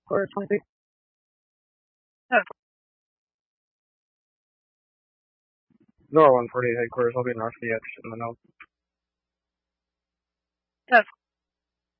Quarter 23. Yes. Door 148 headquarters. I'll be north of the edge in the note. Yes.